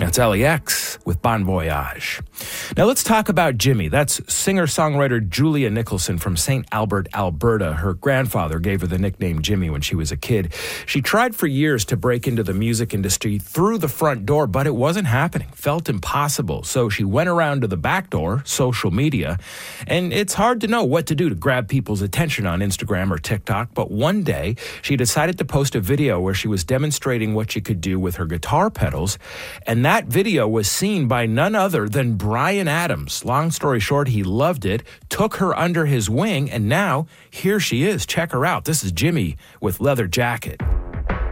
That's LEX with Bon Voyage. Now let's talk about Jimmy. That's singer-songwriter Julia Nicholson from St. Albert, Alberta. Her grandfather gave her the nickname Jimmy when she was a kid. She tried for years to break into the music industry through the front door, but it wasn't happening. Felt impossible. So she went around to the back door, social media, and it's hard to know what to do to grab people's attention on Instagram or TikTok, but one day she decided to post a video where she was demonstrating what she could do with her guitar pedals, and that video was seen by none other than Bryan Adams. Long story short, he loved it, took her under his wing, and now here she is. Check her out. This is Jimmy with Leather Jacket.